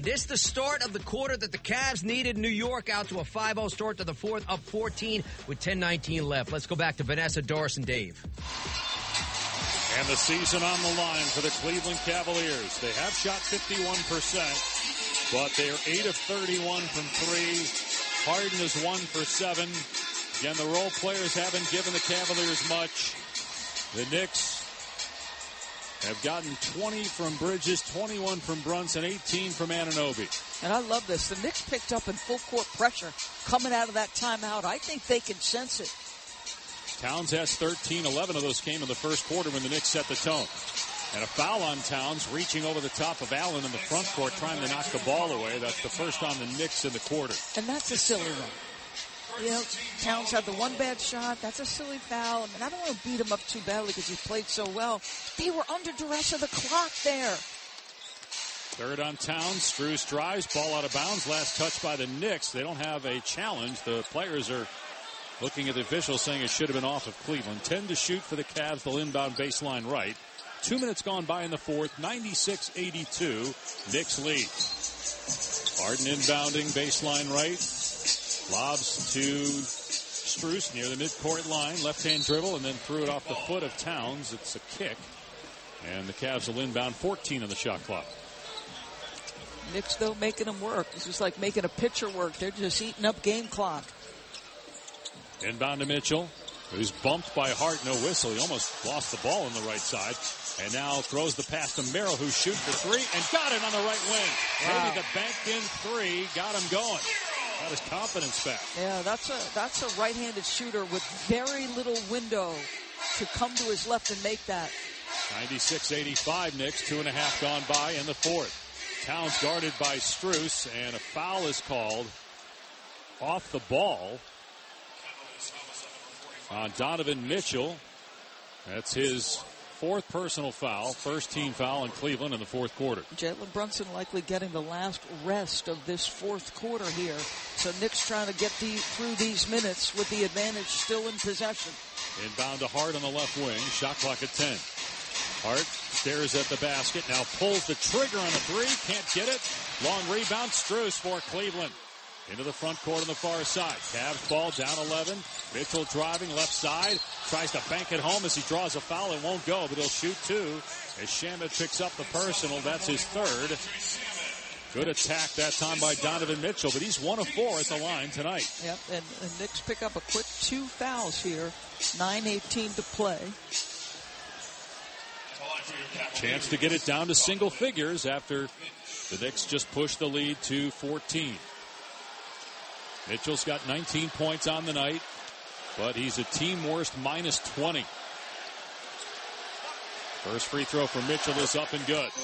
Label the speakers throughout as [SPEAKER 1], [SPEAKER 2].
[SPEAKER 1] This the start of the quarter that the Cavs needed. New York out to a 5-0 start to the fourth, up 14 with 10:19 left. Let's go back to Vanessa, Doris, and Dave.
[SPEAKER 2] And the season on the line for the Cleveland Cavaliers. They have shot 51%, but they're 8 of 31 from three. Harden is 1 for 7. Again, the role players haven't given the Cavaliers much. The Knicks have gotten 20 from Bridges, 21 from Brunson, 18 from Anunoby.
[SPEAKER 3] And I love this. The Knicks picked up in full court pressure coming out of that timeout. I think they can sense it.
[SPEAKER 2] Towns has 13. 11 of those came in the first quarter when the Knicks set the tone. And a foul on Towns, reaching over the top of Allen in the front court, trying to knock the ball away. That's the first on the Knicks in the quarter.
[SPEAKER 3] And that's a silly one. You know, Towns had the one bad shot. That's a silly foul. I mean, I don't want to beat him up too badly because he played so well. They were under duress of the clock there.
[SPEAKER 2] Third on Towns. Strus drives. Ball out of bounds. Last touch by the Knicks. They don't have a challenge. The players are looking at the officials saying it should have been off of Cleveland. 10 to shoot for the Cavs. They'll inbound baseline right. 2 minutes gone by in the fourth. 96-82. Knicks lead. Harden inbounding baseline right. Lobs to Strus near the midcourt line. Left-hand dribble and then threw it off the foot of Towns. It's a kick. And the Cavs will inbound 14 on the shot clock.
[SPEAKER 3] Knicks, though, making them work. It's just like making a pitcher work. They're just eating up game clock.
[SPEAKER 2] Inbound to Mitchell, who's bumped by Hart. No whistle. He almost lost the ball on the right side. And now throws the pass to Merrill, who shoots for three and got it on the right wing.
[SPEAKER 3] Wow.
[SPEAKER 2] Maybe the banked-in three got him going. Got his confidence back.
[SPEAKER 3] Yeah, that's a right-handed shooter with very little window to come to his left and make that.
[SPEAKER 2] 96-85 Knicks, 2.5 gone by in the fourth. Towns guarded by Strus, and a foul is called off the ball on Donovan Mitchell. That's his fourth personal foul, first team foul in Cleveland in the fourth quarter.
[SPEAKER 3] Jalen Brunson likely getting the last rest of this fourth quarter here. So Knicks trying to get through these minutes with the advantage still in possession.
[SPEAKER 2] Inbound to Hart on the left wing. Shot clock at 10. Hart stares at the basket. Now pulls the trigger on a three. Can't get it. Long rebound. Strus for Cleveland. Into the front court on the far side. Cavs ball down 11. Mitchell driving left side. Tries to bank it home as he draws a foul. It won't go, but he'll shoot two. As Shamet picks up the personal. That's his third. Good attack that time by Donovan Mitchell, but he's 1 of 4 at the line tonight.
[SPEAKER 3] Yep, and Knicks pick up a quick 2 fouls here. 9:18 to play.
[SPEAKER 2] Chance to get it down to single figures after the Knicks just pushed the lead to 14. Mitchell's got 19 points on the night, but he's a team worst minus 20. First free throw for Mitchell is up and good.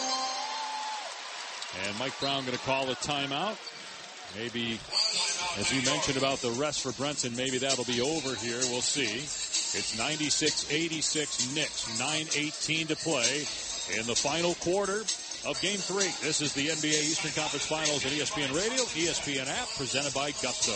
[SPEAKER 2] And Mike Brown going to call a timeout. Maybe, as you mentioned about the rest for Brunson, maybe that'll be over here. We'll see. It's 96-86 Knicks. 9:18 to play in the final quarter of Game 3. This is the NBA Eastern Conference Finals at ESPN Radio, ESPN app, presented by Gusto.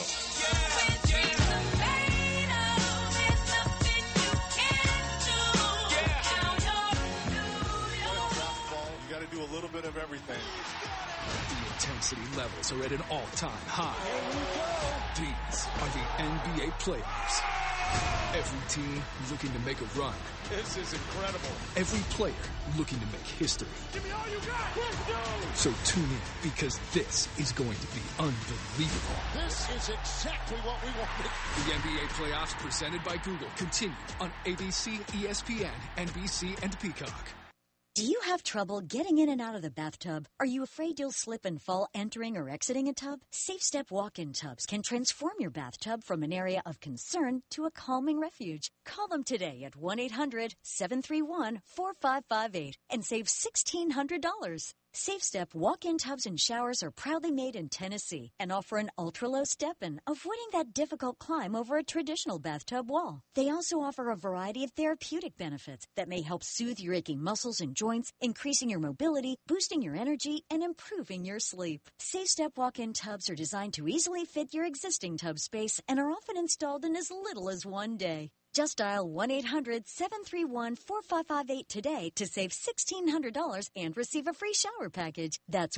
[SPEAKER 4] You got to do a little bit of everything.
[SPEAKER 5] The intensity levels are at an all-time high. These are the NBA playoffs. Every team looking to make a run.
[SPEAKER 4] This is incredible.
[SPEAKER 5] Every player looking to make history.
[SPEAKER 4] Give me all you got. Let's go.
[SPEAKER 5] So tune in, because this is going to be unbelievable.
[SPEAKER 4] This is exactly what we wanted.
[SPEAKER 5] The NBA playoffs presented by Google continue on ABC, ESPN, NBC, and Peacock.
[SPEAKER 6] Do you have trouble getting in and out of the bathtub? Are you afraid you'll slip and fall entering or exiting a tub? SafeStep walk-in tubs can transform your bathtub from an area of concern to a calming refuge. Call them today at 1-800-731-4558 and save $1,600. SafeStep walk-in tubs and showers are proudly made in Tennessee and offer an ultra-low step-in, avoiding that difficult climb over a traditional bathtub wall. They also offer a variety of therapeutic benefits that may help soothe your aching muscles and joints, increasing your mobility, boosting your energy, and improving your sleep. SafeStep walk-in tubs are designed to easily fit your existing tub space and are often installed in as little as 1 day. Just dial 1-800-731-4558 today to save $1,600 and receive a free shower package. That's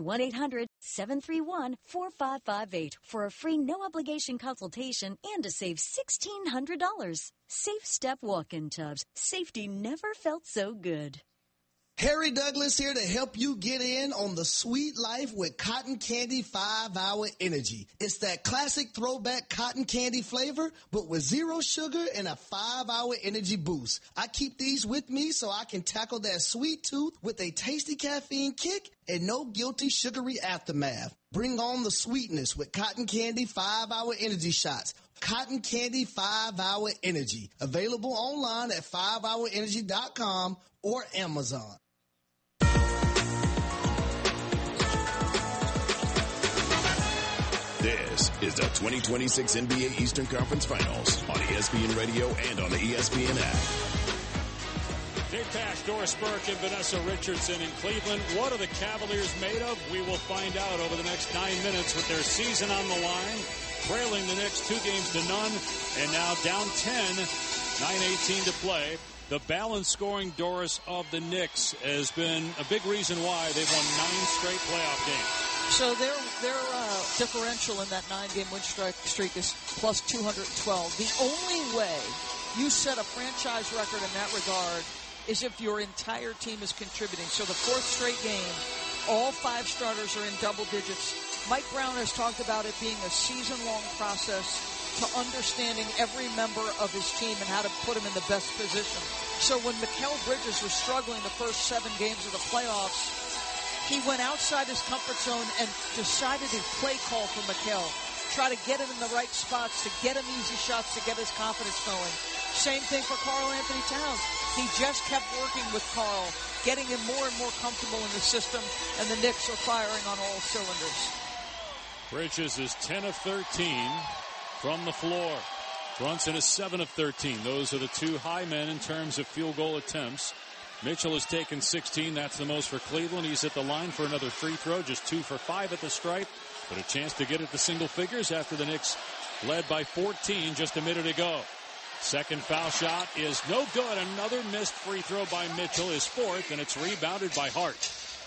[SPEAKER 6] 1-800-731-4558 for a free no-obligation consultation and to save $1,600. Safe Step Walk-In Tubs. Safety never felt so good.
[SPEAKER 7] Harry Douglas here to help you get in on the sweet life with Cotton Candy 5-Hour Energy. It's that classic throwback cotton candy flavor, but with 0 sugar and a 5-hour energy boost. I keep these with me so I can tackle that sweet tooth with a tasty caffeine kick and no guilty sugary aftermath. Bring on the sweetness with Cotton Candy 5-Hour Energy Shots. Cotton Candy 5-Hour Energy. Available online at 5hourenergy.com or Amazon.
[SPEAKER 8] This is the 2026 NBA Eastern Conference Finals on ESPN Radio and on the ESPN app.
[SPEAKER 2] Dave Pasch, Doris Burke, and Vanessa Richardson in Cleveland. What are the Cavaliers made of? We will find out over the next 9 minutes with their season on the line. Trailing the Knicks 2-0, and now down 10, 9:18 to play. The balanced scoring, Doris, of the Knicks has been a big reason why they've won 9 straight playoff games.
[SPEAKER 3] So their differential in that 9-game win streak is plus 212. The only way you set a franchise record in that regard is if your entire team is contributing. So the 4th straight game, all 5 starters are in double digits. Mike Brown has talked about it being a season-long process to understanding every member of his team and how to put him in the best position. So when Mikal Bridges was struggling the first 7 games of the playoffs, he went outside his comfort zone and decided to play call for Mikal. Try to get him in the right spots, to get him easy shots, to get his confidence going. Same thing for Karl Anthony Towns. He just kept working with Karl, getting him more and more comfortable in the system, and the Knicks are firing on all cylinders.
[SPEAKER 2] Bridges is 10 of 13 from the floor. Brunson is 7 of 13. Those are the 2 high men in terms of field goal attempts. Mitchell has taken 16. That's the most for Cleveland. He's at the line for another free throw, just 2 for 5 at the stripe, but a chance to get it to single figures after the Knicks led by 14 just a minute ago. Second foul shot is no good. Another missed free throw by Mitchell, his 4th, and it's rebounded by Hart.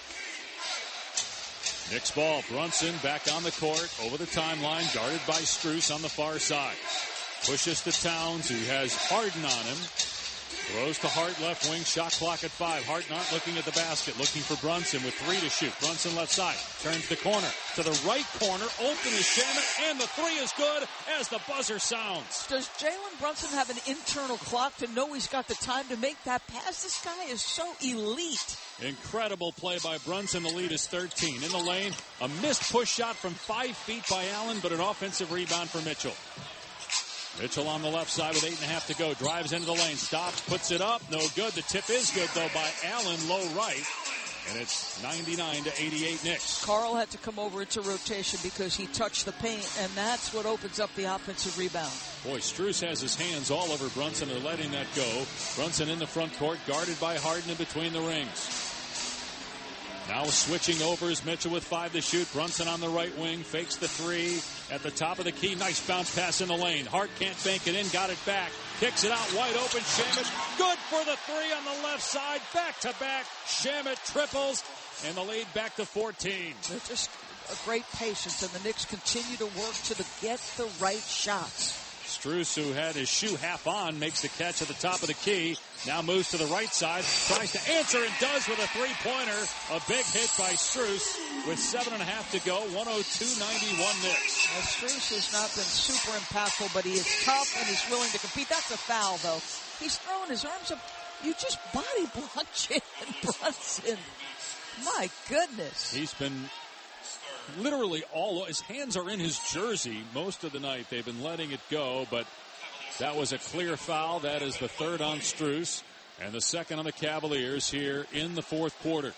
[SPEAKER 2] Knicks ball. Brunson back on the court, over the timeline, guarded by Strus on the far side. Pushes to Towns, who has Harden on him. Throws to Hart, left wing, shot clock at 5. Hart not looking at the basket, looking for Brunson with 3 to shoot. Brunson left side, turns the corner. To the right corner, open is Shamet, and the 3 is good as the buzzer sounds.
[SPEAKER 3] Does Jalen Brunson have an internal clock to know he's got the time to make that pass? This guy is so elite.
[SPEAKER 2] Incredible play by Brunson. The lead is 13. In the lane, a missed push shot from 5 feet by Allen, but an offensive rebound for Mitchell. Mitchell on the left side with 8.5 to go. Drives into the lane. Stops. Puts it up. No good. The tip is good, though, by Allen. Low right. And it's 99-88 Knicks.
[SPEAKER 3] Karl had to come over into rotation because he touched the paint, and that's what opens up the offensive rebound.
[SPEAKER 2] Boy, Strus has his hands all over Brunson. They're letting that go. Brunson in the front court, guarded by Harden in between the rings. Now switching over is Mitchell with 5 to shoot. Brunson on the right wing, fakes the 3 at the top of the key. Nice bounce pass in the lane. Hart can't bank it in, got it back. Kicks it out, wide open. Shamet, good for the 3 on the left side. Back to back. Shamet triples, and the lead back to 14.
[SPEAKER 3] They're just a great patience, and the Knicks continue to work to get the right shots.
[SPEAKER 2] Strus, who had his shoe half on, makes the catch at the top of the key. Now moves to the right side, tries to answer and does with a 3-pointer. A big hit by Strus with 7.5 to go. 102-91 Knicks.
[SPEAKER 3] Well, Strus has not been super impactful, but he is tough and he's willing to compete. That's a foul, though. He's throwing his arms up. You just body blocked Jalen Brunson. My goodness.
[SPEAKER 2] He's been literally his hands are in his jersey most of the night. They've been letting it go, but that was a clear foul. That is the 3rd on Strus and the 2nd on the Cavaliers here in the 4th quarter.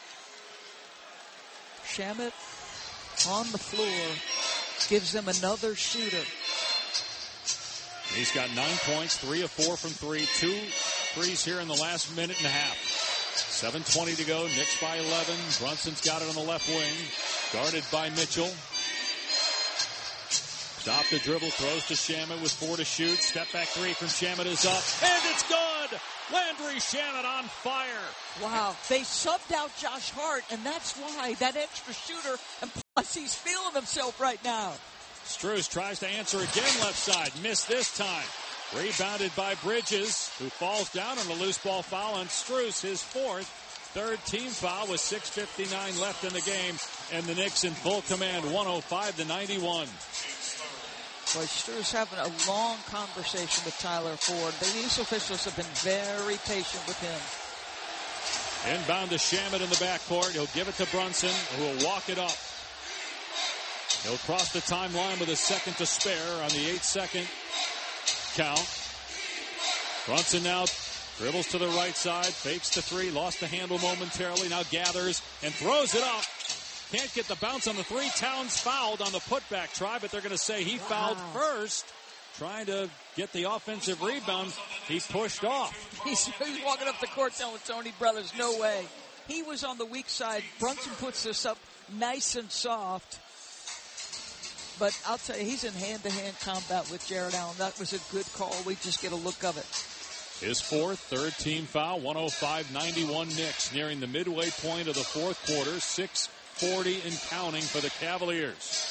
[SPEAKER 3] Shamet on the floor gives them another shooter.
[SPEAKER 2] He's got 9 points, 3 of 4 from 3, 2 threes here in the last minute and a half. 7:20 to go. Knicks by 11. Brunson's got it on the left wing, guarded by Mitchell. Stop the dribble, throws to Shamet with 4 to shoot. Step back 3 from Shamet is up, and it's good! Landry Shamet on fire.
[SPEAKER 3] Wow, they subbed out Josh Hart, and that's why that extra shooter, and plus he's feeling himself right now.
[SPEAKER 2] Strus tries to answer again left side. Missed this time. Rebounded by Bridges, who falls down on a loose ball foul on Strus, his 4th. 3rd team foul with 6:59 left in the game, and the Knicks in full command, 105-91.
[SPEAKER 3] Boy, Strus having a long conversation with Tyler Ford. These officials have been very patient with him.
[SPEAKER 2] Inbound to Shamet in the backcourt. He'll give it to Brunson, who will walk it up. He'll cross the timeline with a second to spare on the 8-second count. Brunson now dribbles to the right side, fakes the 3, lost the handle momentarily, now gathers and throws it up. Can't get the bounce on the 3. Towns fouled on the putback try, but they're going to say he fouled first. Trying to get the offensive rebound. He pushed off.
[SPEAKER 3] He's walking up the court telling Tony Brothers, no way. He was on the weak side. Brunson puts this up nice and soft. But I'll tell you, he's in hand-to-hand combat with Jared Allen. That was a good call. We just get a look of it.
[SPEAKER 2] His 4th, 3rd team foul, 105-91 Knicks, nearing the midway point of the 4th quarter, 6:40 and counting for the Cavaliers.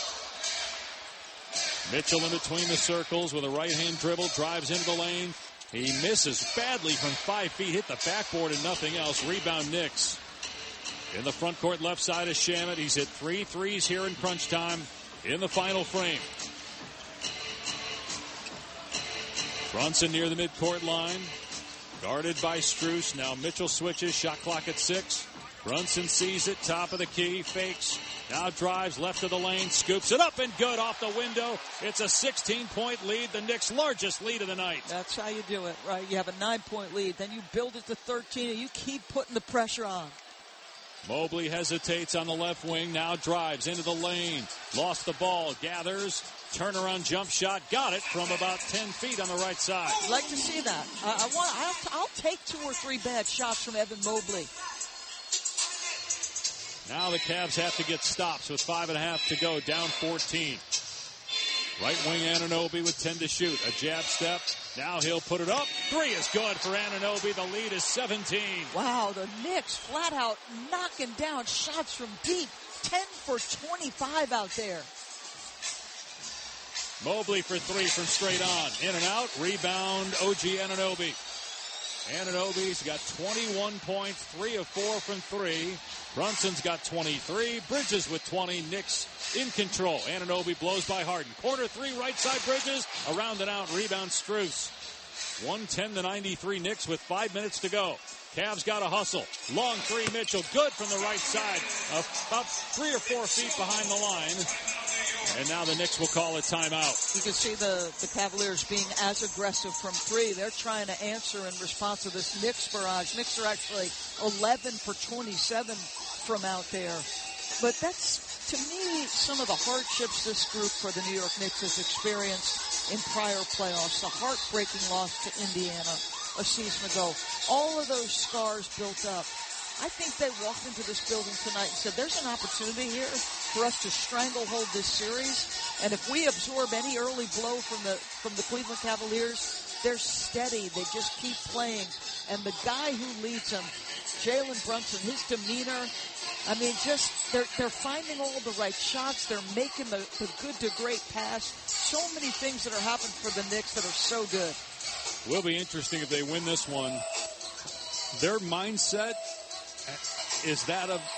[SPEAKER 2] Mitchell in between the circles with a right-hand dribble, drives into the lane. He misses badly from 5 feet, hit the backboard and nothing else. Rebound Knicks. In the front court left side is Shamet. He's hit 3 threes here in crunch time in the final frame. Brunson near the midcourt line. Guarded by Strus. Now Mitchell switches. Shot clock at 6. Brunson sees it. Top of the key. Fakes. Now drives left of the lane. Scoops it up and good off the window. It's a 16-point lead. The Knicks' largest lead of the night.
[SPEAKER 3] That's how you do it, right? You have a 9-point lead. Then you build it to 13 and you keep putting the pressure on.
[SPEAKER 2] Mobley hesitates on the left wing. Now drives into the lane. Lost the ball. Gathers. Turnaround jump shot. Got it from about 10 feet on the right side.
[SPEAKER 3] I'd like to see that. I'll take 2 or 3 bad shots from Evan Mobley.
[SPEAKER 2] Now the Cavs have to get stops with 5.5 to go. Down 14. Right wing Anunoby with 10 to shoot. A jab step. Now he'll put it up. 3 is good for Anunoby. The lead is 17.
[SPEAKER 3] Wow, the Knicks flat out knocking down shots from deep. 10 for 25 out there.
[SPEAKER 2] Mobley for 3 from straight on. In and out. Rebound, OG Anunoby. Anunoby's got 21 points, 3 of 4 from 3. Brunson's got 23. Bridges with 20. Knicks in control. Anunoby blows by Harden. Corner 3, right side Bridges. Around and out. Rebound Strus. 110-93 Knicks with 5 minutes to go. Cavs got to hustle. Long 3, Mitchell. Good from the right side. About 3 or 4 feet behind the line. And now the Knicks will call a timeout.
[SPEAKER 3] You can see the Cavaliers being as aggressive from 3. They're trying to answer in response to this Knicks barrage. Knicks are actually 11 for 27 from out there. But that's, to me, some of the hardships this group for the New York Knicks has experienced in prior playoffs. The heartbreaking loss to Indiana a season ago. All of those scars built up. I think they walked into this building tonight and said, there's an opportunity here for us to stranglehold this series. And if we absorb any early blow from the Cleveland Cavaliers, they're steady. They just keep playing. And the guy who leads them, Jalen Brunson, his demeanor, I mean, just they're finding all the right shots. They're making the good to great pass. So many things that are happening for the Knicks that are so good.
[SPEAKER 2] Will be interesting if they win this one. Their mindset is that of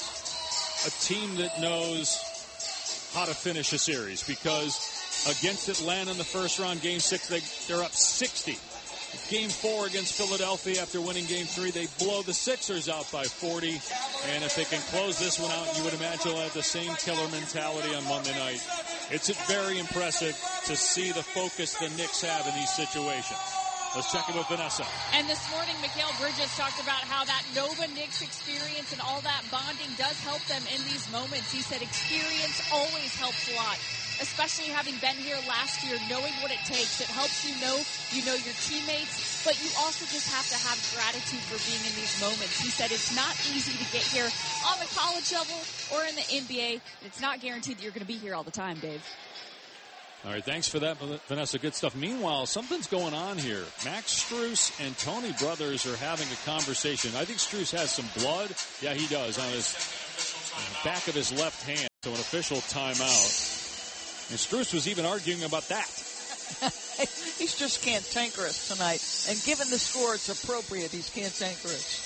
[SPEAKER 2] a team that knows how to finish a series, because against Atlanta in the first round, Game 6, they're up 60. Game 4 against Philadelphia, after winning Game 3, they blow the Sixers out by 40. And if they can close this one out, you would imagine they'll have the same killer mentality on Monday night. It's very impressive to see the focus the Knicks have in these situations. Let's check in with Vanessa.
[SPEAKER 9] And this morning, Mikal Bridges talked about how that Nova Knicks experience and all that bonding does help them in these moments. He said experience always helps a lot, especially having been here last year, knowing what it takes. It helps you know your teammates, but you also just have to have gratitude for being in these moments. He said it's not easy to get here on the college level or in the NBA. It's not guaranteed that you're going to be here all the time, Dave.
[SPEAKER 2] All right, thanks for that, Vanessa. Good stuff. Meanwhile, something's going on here. Max Strus and Tony Brothers are having a conversation. I think Strus has some blood. Yeah, he does, on his back of his left hand. So an official timeout. And Strus was even arguing about that.
[SPEAKER 3] He's just cantankerous tonight. And given the score, it's appropriate he's cantankerous.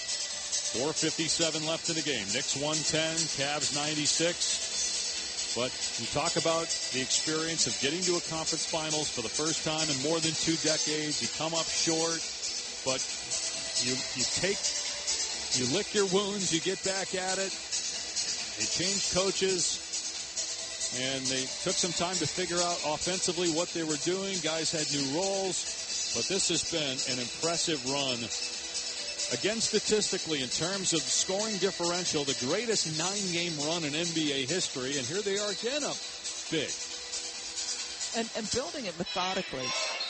[SPEAKER 2] 4:57 left in the game. Knicks 110, Cavs 96. But you talk about the experience of getting to a conference finals for the first time in more than 2 decades. You come up short, but you lick your wounds, you get back at it. They changed coaches, and they took some time to figure out offensively what they were doing. Guys had new roles, but this has been an impressive run. Again, statistically, in terms of scoring differential, the greatest 9-game run in NBA history, and here they are again up big.
[SPEAKER 3] And building it methodically.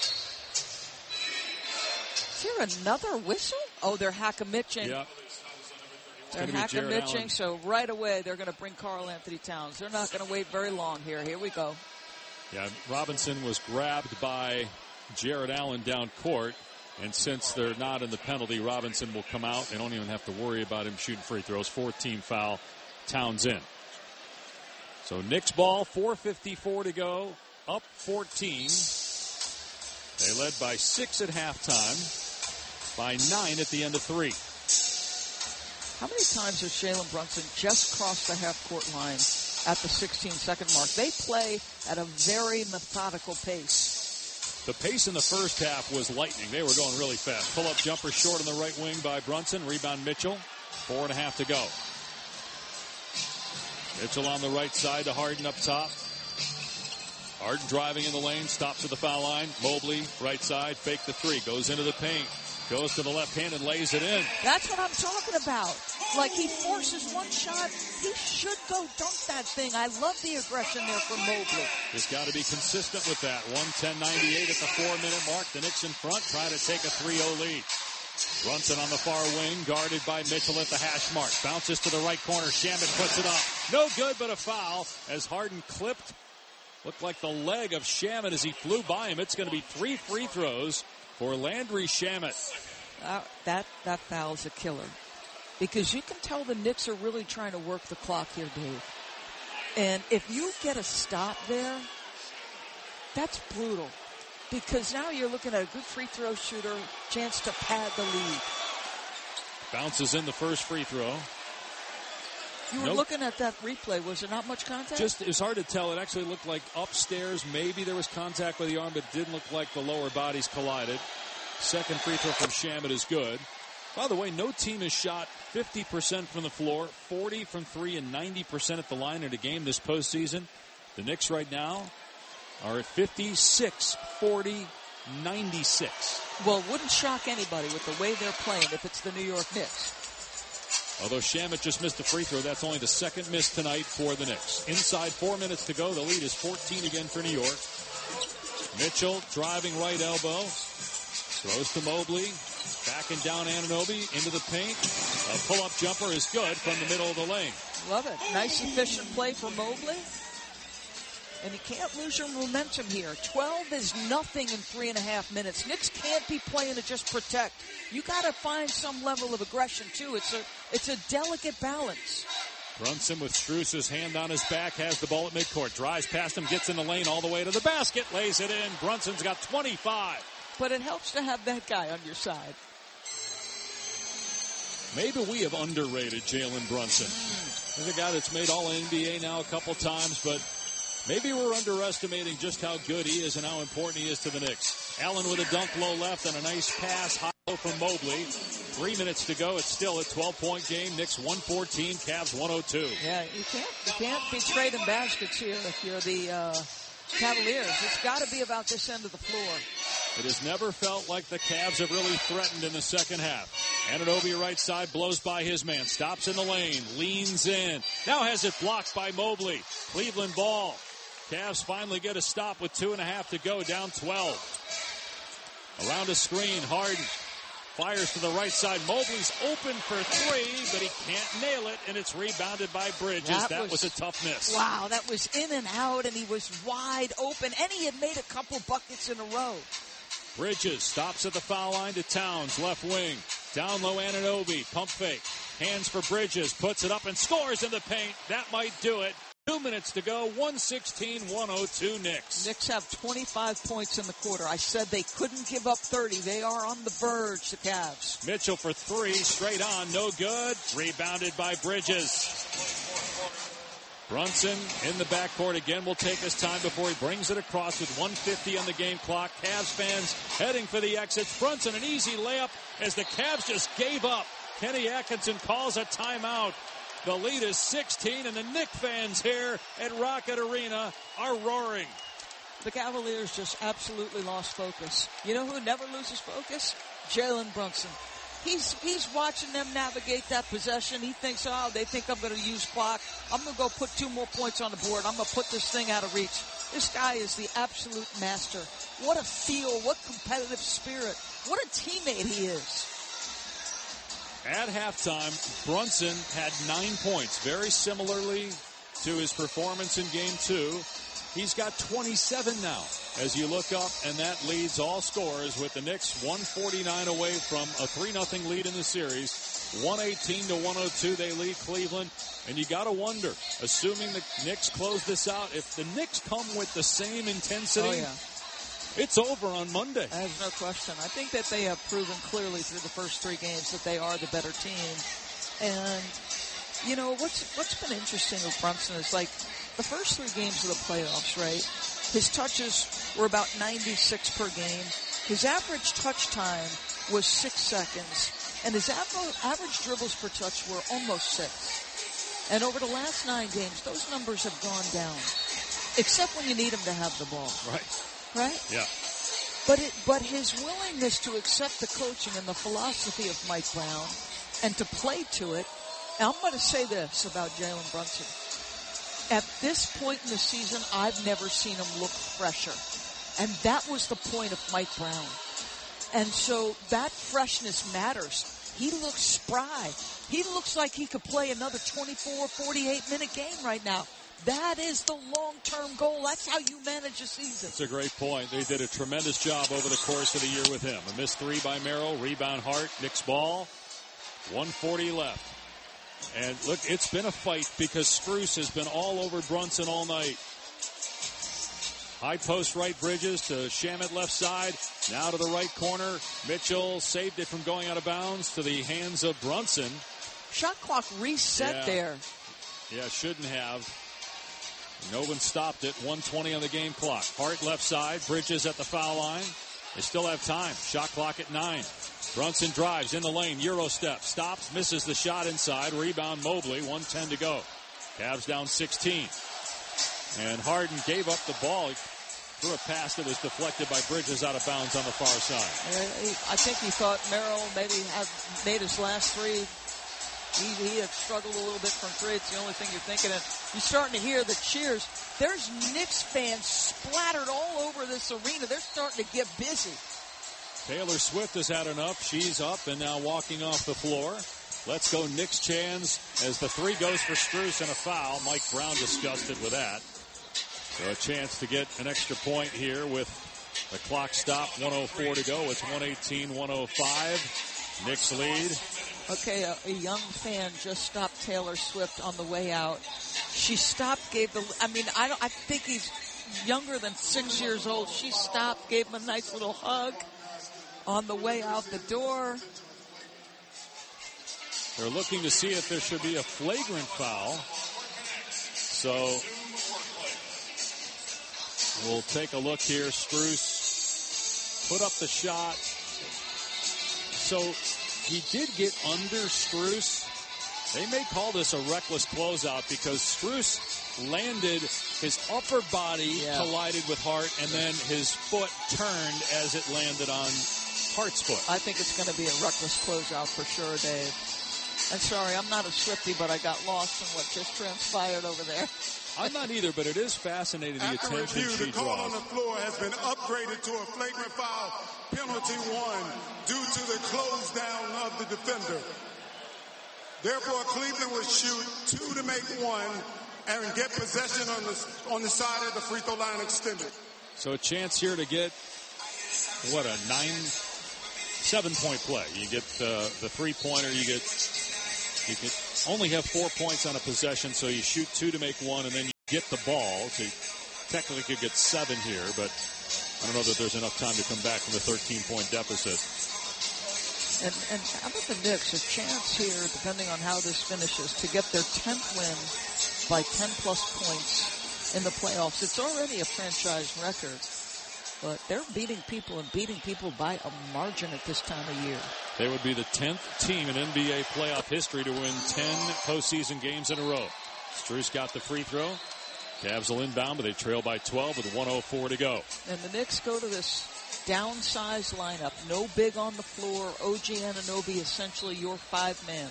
[SPEAKER 3] Is there another whistle? Oh, they're hack-a-mitching.
[SPEAKER 2] Yep.
[SPEAKER 3] They're hack-a-mitching, so right away they're going to bring Karl Anthony Towns. They're not going to wait very long here. Here we go.
[SPEAKER 2] Yeah, Robinson was grabbed by Jared Allen down court. And since they're not in the penalty, Robinson will come out. They don't even have to worry about him shooting free throws. 14 foul, Towns in. So Knicks ball, 4:54 to go, up 14. They led by 6 at halftime, by 9 at the end of 3.
[SPEAKER 3] How many times has Jalen Brunson just crossed the half-court line at the 16-second mark? They play at a very methodical pace.
[SPEAKER 2] The pace in the first half was lightning. They were going really fast. Pull-up jumper short on the right wing by Brunson. Rebound Mitchell. 4.5 to go. Mitchell on the right side to Harden up top. Harden driving in the lane. Stops at the foul line. Mobley, right side. Fake the 3. Goes into the paint. Goes to the left hand and lays it in.
[SPEAKER 3] That's what I'm talking about. Like, he forces one shot. He should go dunk that thing. I love the aggression there from Mobley.
[SPEAKER 2] He's got to be consistent with that. 110-98 at the 4-minute mark. The Knicks in front, trying to take a 3-0 lead. Brunson on the far wing, guarded by Mitchell at the hash mark. Bounces to the right corner. Shamet puts it up. No good, but a foul as Harden clipped. Looked like the leg of Shamet as he flew by him. It's going to be 3 free throws for Landry Shamet.
[SPEAKER 3] That foul's a killer. Because you can tell the Knicks are really trying to work the clock here, Dave. And if you get a stop there, that's brutal. Because now you're looking at a good free throw shooter, chance to pad the lead.
[SPEAKER 2] Bounces in the first free throw.
[SPEAKER 3] You were looking at that replay. Was there not much contact?
[SPEAKER 2] It was hard to tell. It actually looked like upstairs. Maybe there was contact with the arm, but it didn't look like the lower bodies collided. Second free throw from Shamet is good. By the way, no team has shot 50% from the floor, 40 from 3, and 90% at the line in a game this postseason. The Knicks right now are at 56, 40, 96.
[SPEAKER 3] Well, it wouldn't shock anybody with the way they're playing if it's the New York Knicks.
[SPEAKER 2] Although Shamet just missed a free throw, that's only the second miss tonight for the Knicks. Inside 4 minutes to go. The lead is 14 again for New York. Mitchell driving right elbow. Throws to Mobley. Backing down Anunoby into the paint. A pull-up jumper is good from the middle of the lane.
[SPEAKER 3] Love it. Nice, efficient play for Mobley. And you can't lose your momentum here. 12 is nothing in 3.5 minutes. Knicks can't be playing to just protect. You got to find some level of aggression, too. It's a delicate balance.
[SPEAKER 2] Brunson with Strus's hand on his back, has the ball at midcourt. Drives past him, gets in the lane all the way to the basket, lays it in. Brunson's got 25.
[SPEAKER 3] But it helps to have that guy on your side.
[SPEAKER 2] Maybe we have underrated Jalen Brunson. He's a guy that's made All-NBA now a couple times, but maybe we're underestimating just how good he is and how important he is to the Knicks. Allen with a dunk low left and a nice pass high low from Mobley. 3 minutes to go. It's still a 12-point game. Knicks 114, Cavs 102.
[SPEAKER 3] Yeah, you can't be trading baskets here if you're the Cavaliers. It's got to be about this end of the floor.
[SPEAKER 2] It has never felt like the Cavs have really threatened in the second half. Anunoby right side blows by his man. Stops in the lane. Leans in. Now has it blocked by Mobley. Cleveland ball. Cavs finally get a stop with 2.5 to go. Down 12. Around a screen. Harden Fires to the right side. Mobley's open for three, but he can't nail it, and it's rebounded by Bridges. That was a tough miss.
[SPEAKER 3] Wow, that was in and out, and he was wide open, and he had made a couple buckets in a row.
[SPEAKER 2] Bridges stops at the foul line to Towns, left wing. Down low, Anunoby, pump fake. Hands for Bridges, puts it up and scores in the paint. That might do it. 2 minutes to go, 116-102 Knicks.
[SPEAKER 3] Knicks have 25 points in the quarter. I said they couldn't give up 30. They are on the verge, the Cavs.
[SPEAKER 2] Mitchell for three, straight on, no good. Rebounded by Bridges. Brunson in the backcourt again will take his time before he brings it across with 1:50 on the game clock. Cavs fans heading for the exits. Brunson, an easy layup as the Cavs just gave up. Kenny Atkinson calls a timeout. The lead is 16, and the Knick fans here at Rocket Arena are roaring.
[SPEAKER 3] The Cavaliers just absolutely lost focus. You know who never loses focus? Jalen Brunson. He's watching them navigate that possession. He thinks, they think I'm going to use clock. I'm going to go put 2 more points on the board. I'm going to put this thing out of reach. This guy is the absolute master. What a feel, what competitive spirit, what a teammate he is.
[SPEAKER 2] At halftime, Brunson had 9 points, very similarly to his performance in Game 2. He's got 27 now as you look up, and that leads all scorers with the Knicks 149 away from a 3-0 lead in the series. 118-102, they lead Cleveland. And you got to wonder, assuming the Knicks close this out, if the Knicks come with the same intensity, it's over on Monday.
[SPEAKER 3] There's no question. I think that they have proven clearly through the first 3 games that they are the better team. And, you know, what's been interesting with Brunson is, like, the first 3 games of the playoffs, right, his touches were about 96 per game. His average touch time was 6 seconds. And his average dribbles per touch were almost 6. And over the last 9 games, those numbers have gone down. Except when you need him to have the ball. Right?
[SPEAKER 2] Yeah.
[SPEAKER 3] But his willingness to accept the coaching and the philosophy of Mike Brown and to play to it, and I'm going to say this about Jalen Brunson. At this point in the season, I've never seen him look fresher. And that was the point of Mike Brown. And so that freshness matters. He looks spry. He looks like he could play another 24, 48-minute game right now. That is the long-term goal. That's how you manage a season.
[SPEAKER 2] That's a great point. They did a tremendous job over the course of the year with him. A missed 3 by Merrill. Rebound Hart. Knicks ball. 1:40 left. And look, it's been a fight because Strus has been all over Brunson all night. High post right, Bridges to Shamet left side. Now to the right corner. Mitchell saved it from going out of bounds to the hands of Brunson.
[SPEAKER 3] Shot clock reset there.
[SPEAKER 2] Yeah, shouldn't have. No one stopped it. 1:20 on the game clock. Hart left side. Bridges at the foul line. They still have time. Shot clock at 9. Brunson drives in the lane. Euro step. Stops. Misses the shot inside. Rebound Mobley. 1:10 to go. Cavs down 16. And Harden gave up the ball. He threw a pass that was deflected by Bridges out of bounds on the far side.
[SPEAKER 3] I think he thought Merrill maybe had made his last 3. He had struggled a little bit from 3. It's the only thing you're thinking of. You're starting to hear the cheers. There's Knicks fans splattered all over this arena. They're starting to get busy.
[SPEAKER 2] Taylor Swift has had enough. She's up and now walking off the floor. Let's go Knicks chants as the 3 goes for Strus and a foul. Mike Brown disgusted with that. So a chance to get an extra point here with the clock stopped. 1:04 to go. It's 118-105. Knicks lead.
[SPEAKER 3] Okay, a young fan just stopped Taylor Swift on the way out. She stopped, I think he's younger than 6 years old. She stopped, gave him a nice little hug on the way out the door.
[SPEAKER 2] They're looking to see if there should be a flagrant foul. So we'll take a look here. Strus put up the shot. So he did get under Strus. They may call this a reckless closeout because Strus landed, his upper body collided with Hart, and then his foot turned as it landed on Hart's foot.
[SPEAKER 3] I think it's going to be a reckless closeout for sure, Dave. I'm sorry, I'm not a Swiftie, but I got lost in what just transpired over there.
[SPEAKER 2] I'm not either, but it is fascinating the
[SPEAKER 10] After
[SPEAKER 2] attention
[SPEAKER 10] review,
[SPEAKER 2] she
[SPEAKER 10] the call on
[SPEAKER 2] draws.
[SPEAKER 10] the floor has been upgraded to a flagrant foul, penalty 1, due to the close down of the defender. Therefore, Cleveland will shoot 2 to make 1 and get possession on the side of the free throw line extended.
[SPEAKER 2] So a chance here to get, what, a 7-point play. You get the three-pointer, you can only have 4 points on a possession, so you shoot 2 to make 1, and then you get the ball. So you technically could get 7 here, but I don't know that there's enough time to come back from the 13-point deficit.
[SPEAKER 3] And how about the Knicks? A chance here, depending on how this finishes, to get their 10th win by 10-plus points in the playoffs. It's already a franchise record, but they're beating people by a margin at this time of year.
[SPEAKER 2] They would be the 10th team in NBA playoff history to win 10 postseason games in a row. Strus got the free throw. Cavs will inbound, but they trail by 12 with 1:04 to go.
[SPEAKER 3] And the Knicks go to this downsized lineup. No big on the floor. OG Anunoby essentially your 5-man.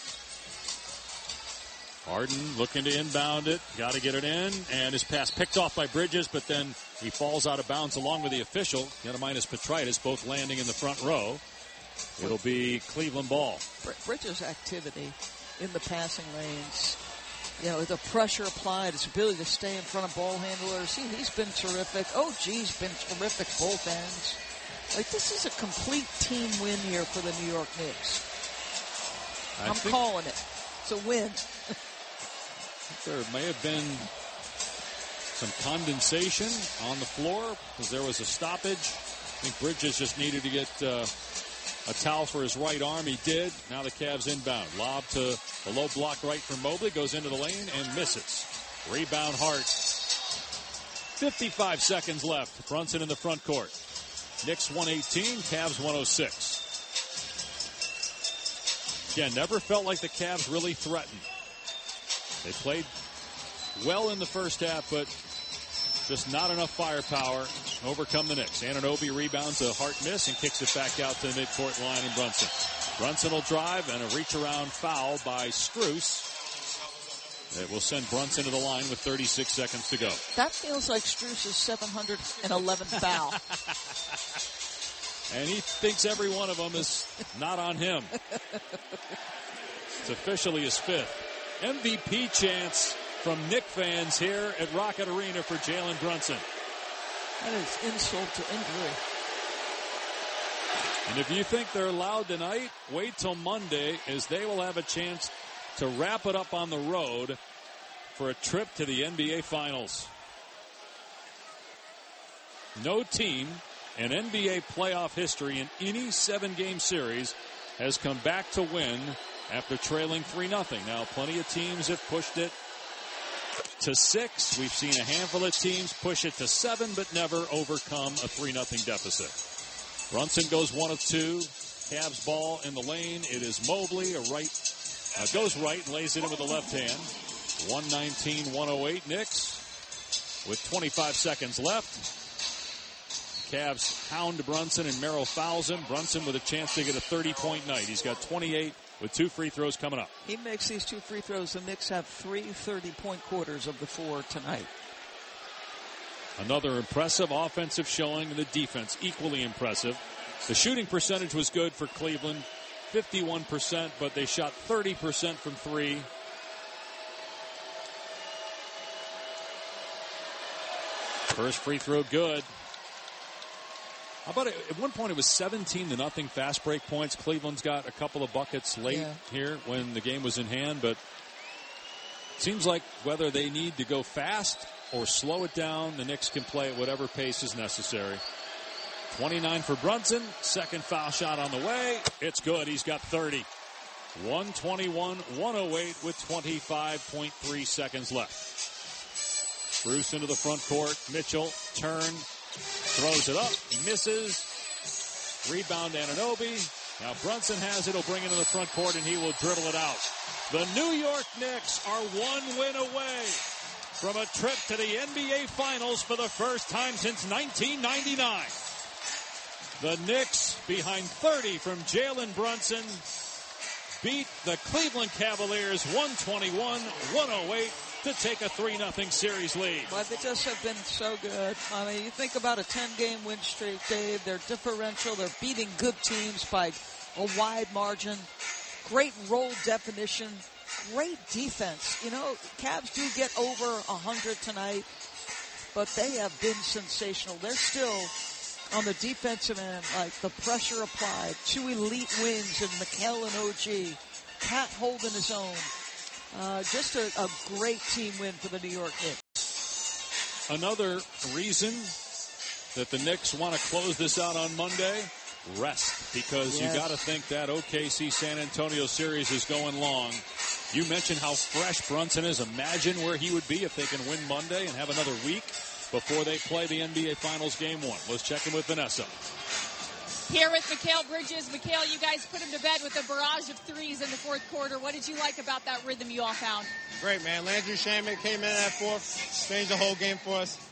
[SPEAKER 2] Harden looking to inbound it. Got to get it in. And his pass picked off by Bridges, but then he falls out of bounds along with the official. Giannis Petritis both landing in the front row. It'll be Cleveland ball.
[SPEAKER 3] Bridges' activity in the passing lanes, the pressure applied, his ability to stay in front of ball handlers, he's been terrific. OG's been terrific both ends. This is a complete team win here for the New York Knicks. I'm calling it. It's a win.
[SPEAKER 2] There may have been some condensation on the floor because there was a stoppage. I think Bridges just needed to get a towel for his right arm. He did. Now the Cavs inbound. Lob to the low block right for Mobley. Goes into the lane and misses. Rebound Hart. 55 seconds left. Brunson in the front court. Knicks 118, Cavs 106. Again, never felt like the Cavs really threatened. They played well in the first half, but just not enough firepower to overcome the Knicks. Anunoby rebounds a Hart miss and kicks it back out to the midcourt line and Brunson. Brunson will drive and a reach-around foul by Strus. It will send Brunson to the line with 36 seconds to go.
[SPEAKER 3] That feels like Strus' 711th foul.
[SPEAKER 2] And he thinks every one of them is not on him. It's officially his 5th. MVP chance from Knick fans here at Rocket Arena for Jalen Brunson.
[SPEAKER 3] That is insult to injury.
[SPEAKER 2] And if you think they're loud tonight, wait till Monday, as they will have a chance to wrap it up on the road for a trip to the NBA Finals. No team in NBA playoff history in any 7-game series has come back to win after trailing 3-0. Now, plenty of teams have pushed it to 6. We've seen a handful of teams push it to 7, but never overcome a 3-0 deficit. Brunson goes 1 of 2. Cavs ball in the lane. It is Mobley. Goes right and lays it in with the left hand. 119-108 Knicks with 25 seconds left. Cavs hound Brunson and Merrill fouls him. Brunson with a chance to get a 30-point night. He's got 28 with 2 free throws coming up.
[SPEAKER 3] He makes these 2 free throws. The Knicks have 3 30-point quarters of the 4 tonight.
[SPEAKER 2] Another impressive offensive showing, and the defense equally impressive. The shooting percentage was good for Cleveland, 51%, but they shot 30% from 3. First free throw good. How about it? At one point it was 17-0 fast break points. Cleveland's got a couple of buckets late here when the game was in hand, but it seems like whether they need to go fast or slow it down, the Knicks can play at whatever pace is necessary. 29 for Brunson. Second foul shot on the way. It's good. He's got 30. 121-108 with 25.3 seconds left. Bruce into the front court. Mitchell turn. Throws it up, misses. Rebound Anunoby. Now Brunson has it. He'll bring it in the front court and he will dribble it out. The New York Knicks are 1 win away from a trip to the NBA Finals for the first time since 1999. The Knicks, behind 30 from Jalen Brunson, beat the Cleveland Cavaliers 121-108 to take a 3-0 series lead.
[SPEAKER 3] But they just have been so good. I mean, you think about a 10-game win streak, Dave. They're differential. They're beating good teams by a wide margin. Great role definition. Great defense. You know, Cavs do get over 100 tonight, but they have been sensational. They're still on the defensive end, like the pressure applied. 2 elite wins in Mikal and OG. Cat holding his own. Just a great team win for the New York Knicks.
[SPEAKER 2] Another reason that the Knicks want to close this out on Monday, rest. Because you got to think that OKC San Antonio series is going long. You mentioned how fresh Brunson is. Imagine where he would be if they can win Monday and have another week before they play the NBA Finals Game 1. Let's check in with Vanessa.
[SPEAKER 9] Here with Mikal Bridges. Mikal, you guys put him to bed with a barrage of threes in the fourth quarter. What did you like about that rhythm you all found?
[SPEAKER 11] Great, man. Landry Shamet came in at fourth, changed the whole game for us.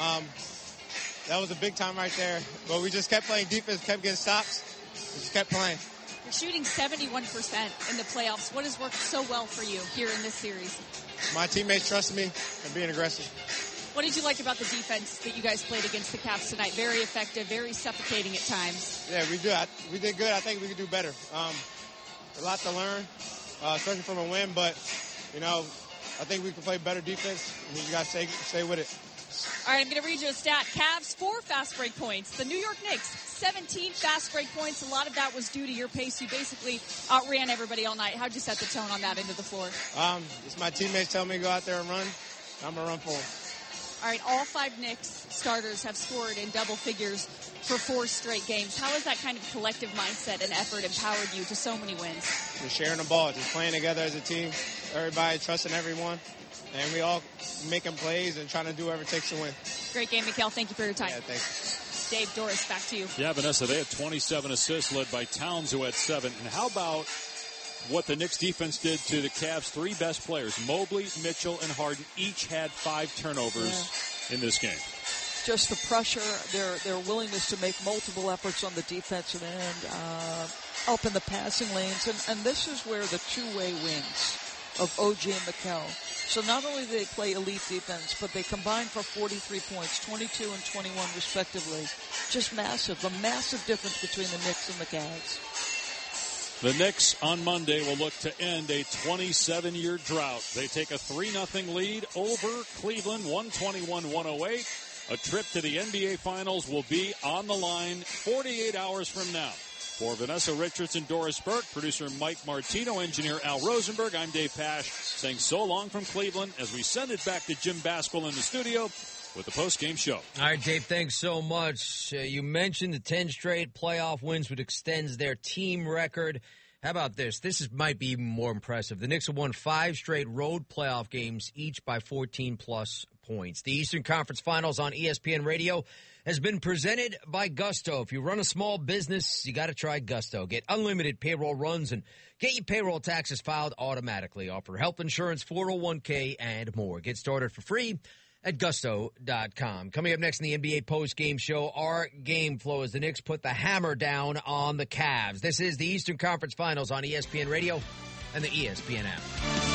[SPEAKER 11] That was a big time right there. But we just kept playing defense, kept getting stops. We just kept playing.
[SPEAKER 9] You're shooting 71% in the playoffs. What has worked so well for you here in this series?
[SPEAKER 11] My teammates trusted me and being aggressive.
[SPEAKER 9] What did you like about the defense that you guys played against the Cavs tonight? Very effective, very suffocating at times.
[SPEAKER 11] Yeah, we did good. I think we could do better. A lot to learn, especially from a win. But, you know, I think we can play better defense. And you got to stay with it.
[SPEAKER 9] All right, I'm going to read you a stat. Cavs, 4 fast break points. The New York Knicks, 17 fast break points. A lot of that was due to your pace. You basically outran everybody all night. How'd you set the tone on that end of the floor?
[SPEAKER 11] It's my teammates telling me to go out there and run. I'm going to run for them.
[SPEAKER 9] All right, all 5 Knicks starters have scored in double figures for 4 straight games. How has that kind of collective mindset and effort empowered you to so many wins?
[SPEAKER 11] Just sharing the ball, just playing together as a team, everybody trusting everyone, and we all making plays and trying to do whatever it takes to win.
[SPEAKER 9] Great game, Mikal. Thank you for your time.
[SPEAKER 11] Yeah, thanks.
[SPEAKER 9] Dave, Doris, back to you.
[SPEAKER 2] Yeah, Vanessa, they had 27 assists led by Towns, who had 7. And how about what the Knicks defense did to the Cavs' 3 best players? Mobley, Mitchell, and Harden each had 5 turnovers in this game.
[SPEAKER 3] Just the pressure, their willingness to make multiple efforts on the defensive end, up in the passing lanes. And this is where the two-way wins of OG and Mikal. So not only do they play elite defense, but they combine for 43 points, 22 and 21 respectively. Just massive, a massive difference between the Knicks and the Cavs.
[SPEAKER 2] The Knicks on Monday will look to end a 27-year drought. They take a 3-0 lead over Cleveland, 121-108. A trip to the NBA Finals will be on the line 48 hours from now. For Vanessa Richardson, Doris Burke, producer Mike Martino, engineer Al Rosenberg, I'm Dave Pasch saying so long from Cleveland as we send it back to Jim Baskell in the studio with the post-game show.
[SPEAKER 1] All right, Dave, thanks so much. You mentioned the 10 straight playoff wins, which extends their team record. How about this? Might be even more impressive. The Knicks have won 5 straight road playoff games, each by 14-plus points. The Eastern Conference Finals on ESPN Radio has been presented by Gusto. If you run a small business, you got to try Gusto. Get unlimited payroll runs and get your payroll taxes filed automatically. Offer health insurance, 401k, and more. Get started for free at gusto.com. Coming up next in the NBA post-game show, our game flow as the Knicks put the hammer down on the Cavs. This is the Eastern Conference Finals on ESPN Radio and the ESPN app.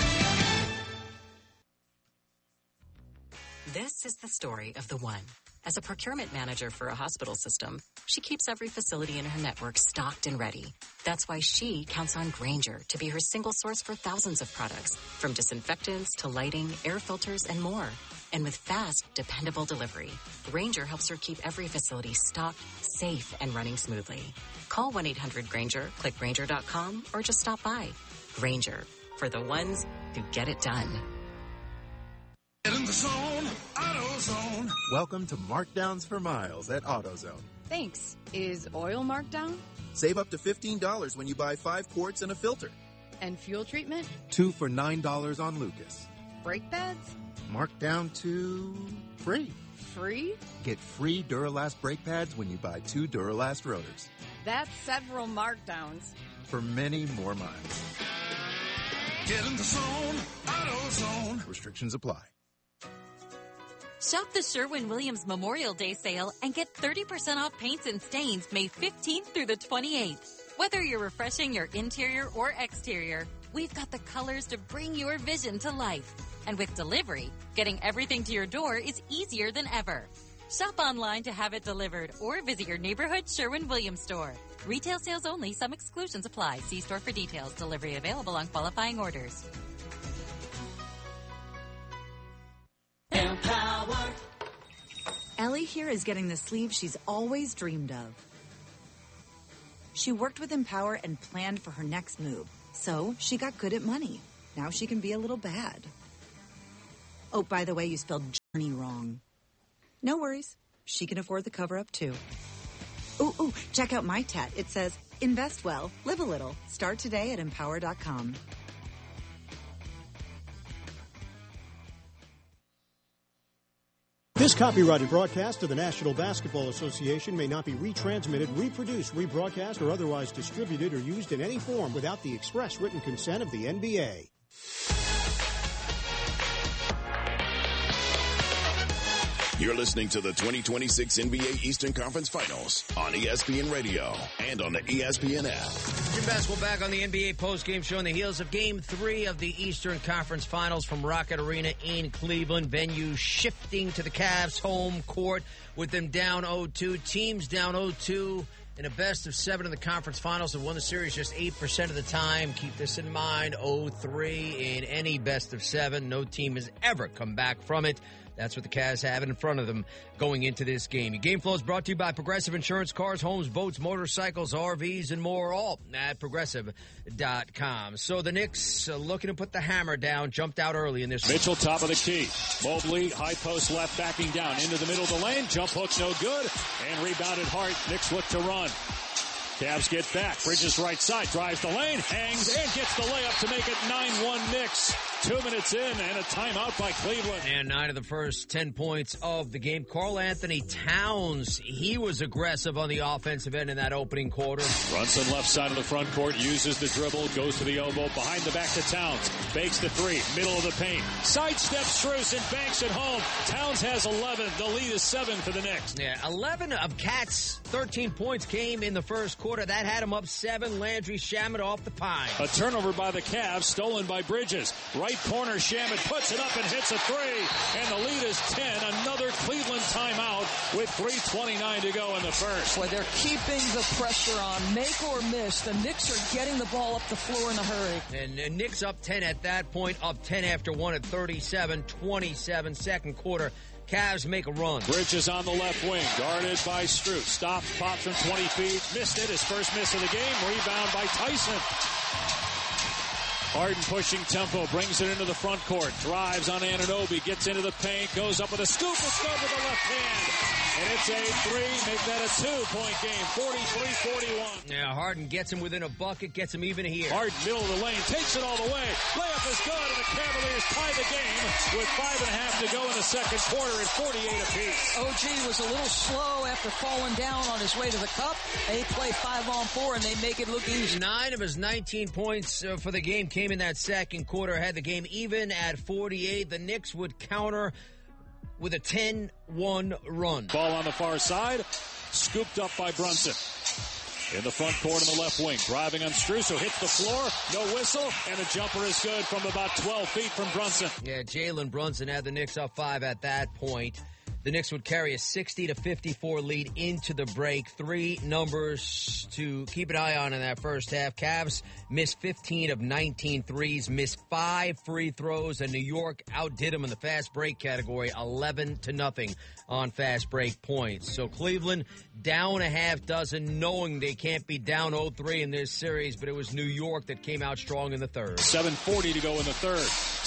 [SPEAKER 12] This is the story of the one. As a procurement manager for a hospital system, she keeps every facility in her network stocked and ready. That's why she counts on Grainger to be her single source for thousands of products, from disinfectants to lighting, air filters, and more. And with fast, dependable delivery, Grainger helps her keep every facility stocked, safe, and running smoothly. Call 1-800-GRAINGER, click Grainger.com, or just stop by. Grainger, for the ones who get it done.
[SPEAKER 13] Get in the zone, AutoZone. Welcome to Markdowns for Miles at AutoZone.
[SPEAKER 14] Thanks. Is oil marked down?
[SPEAKER 13] Save up to $15 when you buy 5 quarts and a filter.
[SPEAKER 14] And fuel treatment?
[SPEAKER 13] 2 for $9 on Lucas.
[SPEAKER 14] Brake pads?
[SPEAKER 13] Marked down to free.
[SPEAKER 14] Free?
[SPEAKER 13] Get free Duralast brake pads when you buy 2 Duralast rotors.
[SPEAKER 14] That's several markdowns.
[SPEAKER 13] For many more miles. Get in the zone, AutoZone. Restrictions apply.
[SPEAKER 15] Shop the Sherwin-Williams Memorial Day sale and get 30% off paints and stains May 15th through the 28th. Whether you're refreshing your interior or exterior, we've got the colors to bring your vision to life. And with delivery, getting everything to your door is easier than ever. Shop online to have it delivered or visit your neighborhood Sherwin-Williams store. Retail sales only. Some exclusions apply. See store for details. Delivery available on qualifying orders.
[SPEAKER 16] Empower. Ellie here is getting the sleeve she's always dreamed of. She worked with Empower and planned for her next move. So she got good at money. Now she can be a little bad. Oh, by the way, you spelled journey wrong. No worries. She can afford the cover-up, too. Ooh, check out my tat. It says, invest well, live a little. Start today at Empower.com.
[SPEAKER 17] This copyrighted broadcast of the National Basketball Association may not be retransmitted, reproduced, rebroadcast, or otherwise distributed or used in any form without the express written consent of the NBA.
[SPEAKER 8] You're listening to the 2026 NBA Eastern Conference Finals on ESPN Radio and on the ESPN app.
[SPEAKER 1] Jim Basketball back on the NBA postgame show on the heels of Game 3 of the Eastern Conference Finals from Rocket Arena in Cleveland. Venue shifting to the Cavs' home court with them down 0-2. Teams down 0-2 in a best-of-7 in the conference finals have won the series just 8% of the time. Keep this in mind, 0-3 in any best-of-7. No team has ever come back from it. That's what the Cavs have in front of them going into this game. Your game flow is brought to you by Progressive Insurance, cars, homes, boats, motorcycles, RVs, and more, all at Progressive.com. So the Knicks looking to put the hammer down, jumped out early in this.
[SPEAKER 2] Mitchell, top of the key. Mobley, high post left, backing down into the middle of the lane. Jump hook, no good. And rebounded Hart. Knicks look to run. Cavs get back. Bridges right side, drives the lane, hangs, and gets the layup to make it 9-1 Knicks. 2 minutes in and a timeout by Cleveland.
[SPEAKER 1] And 9 of the first 10 points of the game. Karl Anthony Towns, he was aggressive on the offensive end in that opening quarter.
[SPEAKER 2] Brunson left side of the front court, uses the dribble, goes to the elbow, behind the back to Towns. Fakes the three, middle of the paint. Sidesteps Strus and banks it home. Towns has 11. The lead is 7 for the Knicks.
[SPEAKER 1] Yeah, 11 of Cat's 13 points came in the first quarter. That had him up 7. Landry Shamet off the pine.
[SPEAKER 2] A turnover by the Cavs, stolen by Bridges. Right corner, Shamet puts it up and hits a three. And the lead is 10. Another Cleveland timeout with 3:29 to go in the first.
[SPEAKER 3] Boy, they're keeping the pressure on. Make or miss. The Knicks are getting the ball up the floor in a hurry.
[SPEAKER 1] And Knicks up 10 at that point, up 10 after 1 at 37-27. Second quarter. Cavs make a run.
[SPEAKER 2] Bridges on the left wing, guarded by Strus. Stopped, popped from 20 feet, missed it. His first miss of the game. Rebound by Tyson. Harden pushing tempo, brings it into the front court, drives on Anunoby, gets into the paint, goes up with a scoop, it's good with the left hand. And it's a three, make that a 2-point game, 43-41.
[SPEAKER 1] Yeah, Harden gets him within a bucket, gets him even here.
[SPEAKER 2] Harden, middle of the lane, takes it all the way. Layup is good, and the Cavaliers tie the game with 5.5 to go in the second quarter at 48 apiece.
[SPEAKER 3] OG was a little slow after falling down on his way to the cup. They play 5-on-4, and they make it look easy.
[SPEAKER 1] 9 of his 19 points for the game came in that second quarter, had the game even at 48. The Knicks would counter with a 10-1 run.
[SPEAKER 2] Ball on the far side, scooped up by Brunson. In the front court on the left wing, driving on Strus, who hits the floor, no whistle, and the jumper is good from about 12 feet from Brunson.
[SPEAKER 1] Yeah, Jalen Brunson had the Knicks up 5 at that point. The Knicks would carry a 60-54 lead into the break. 3 numbers to keep an eye on in that first half. Cavs missed 15 of 19 threes, missed 5 free throws, and New York outdid them in the fast break category, 11-0 on fast break points. So Cleveland down a half dozen, knowing they can't be down 0-3 in this series, but it was New York that came out strong in the third.
[SPEAKER 2] 7:40 to go in the third.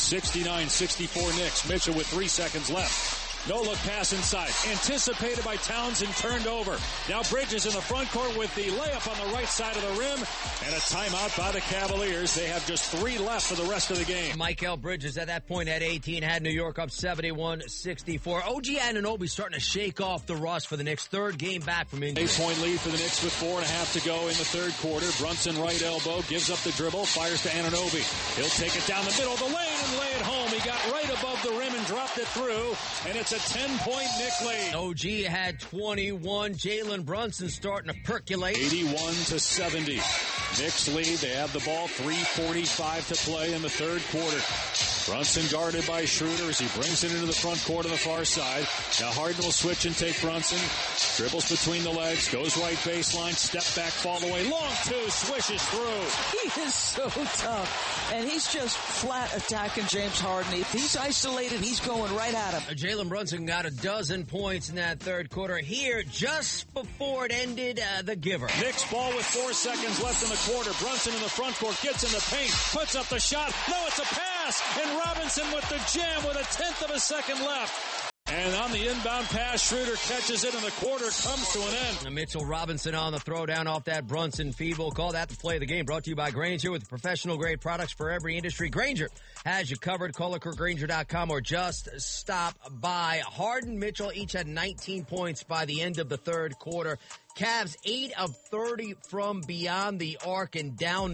[SPEAKER 2] 69-64 Knicks. Mitchell with 3 seconds left. No look pass inside. Anticipated by Towns and turned over. Now Bridges in the front court with the layup on the right side of the rim. And a timeout by the Cavaliers. They have just 3 left for the rest of the game.
[SPEAKER 1] Mikal Bridges at that point had 18, had New York up 71-64. OG Anunoby starting to shake off the rust for the Knicks. Third game back from injury.
[SPEAKER 2] 8-point lead for the Knicks with 4.5 to go in the third quarter. Brunson right elbow, gives up the dribble, fires to Anunoby. He'll take it down the middle of the lane and lay it home. He got right above the rim and dropped it through. And it's a 10-point Knick lead.
[SPEAKER 1] OG had 21. Jalen Brunson starting to percolate.
[SPEAKER 2] 81-70. Knicks lead. They have the ball. 3:45 to play in the third quarter. Brunson guarded by Schroeder as he brings it into the front court on the far side. Now Harden will switch and take Brunson. Dribbles between the legs, goes right baseline, step back, fall away, long two, swishes through.
[SPEAKER 3] He is so tough, and he's just flat attacking James Harden. If he's isolated, he's going right at him.
[SPEAKER 1] Jalen Brunson got a dozen points in that third quarter here just before it ended, the giver.
[SPEAKER 2] Knicks ball with 4 seconds left in the quarter. Brunson in the front court, gets in the paint, puts up the shot. No, it's a pass, and Robinson with the jam with 1/10 of a second left. And on the inbound pass, Schroeder catches it, and the quarter comes to an end.
[SPEAKER 1] Mitchell Robinson on the throwdown off that Brunson feed. We'll call that the play of the game. Brought to you by Grainger with professional-grade products for every industry. Grainger has you covered. Call it Grainger.com or just stop by. Harden, Mitchell each had 19 points by the end of the third quarter. Cavs 8 of 30 from beyond the arc and down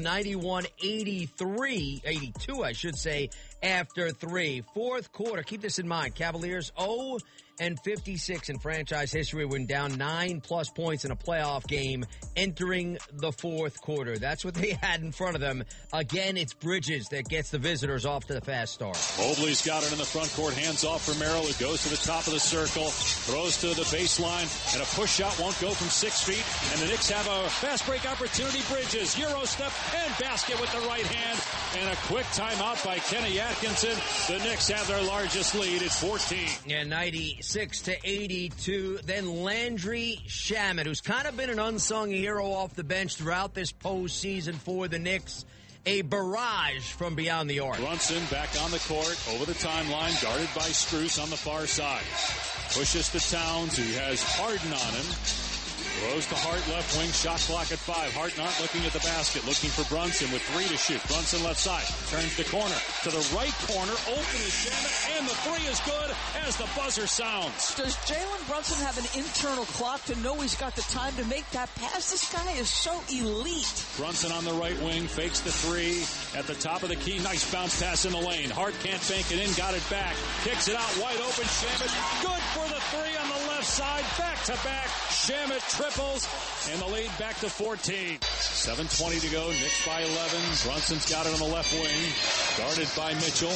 [SPEAKER 1] 82, I should say, after 3. Fourth quarter, keep this in mind, Cavaliers 0-56 in franchise history when down 9+ points in a playoff game entering the fourth quarter. That's what they had in front of them. Again, it's Bridges that gets the visitors off to the fast start.
[SPEAKER 2] Mobley's got it in the front court, hands off for Merrill. It goes to the top of the circle, throws to the baseline, and a push shot won't go from 6 feet. And the Knicks have a fast break opportunity. Bridges, Euro step, and basket with the right hand. And a quick timeout by Kenny Atkinson. The Knicks have their largest lead at 14.
[SPEAKER 1] Yeah, 96-82. Then Landry Shamet, who's kind of been an unsung hero off the bench throughout this postseason for the Knicks. A barrage from beyond the arc.
[SPEAKER 2] Brunson back on the court, over the timeline, guarded by Strus on the far side. Pushes to Towns, who has Harden on him. Throws to Hart, left wing, shot clock at 5. Hart not looking at the basket, looking for Brunson with 3 to shoot. Brunson left side, turns the corner to the right corner, open is Shamet, and the 3 is good as the buzzer sounds.
[SPEAKER 3] Does Jalen Brunson have an internal clock to know he's got the time to make that pass? This guy is so elite.
[SPEAKER 2] Brunson on the right wing, fakes the 3 at the top of the key. Nice bounce pass in the lane. Hart can't bank it in, got it back. Kicks it out, wide open, Shamet. Good for the 3 on the left side, back to back. Shamet triples, and the lead back to 14. 7:20 to go, Knicks by 11. Brunson's got it on the left wing, guarded by Mitchell.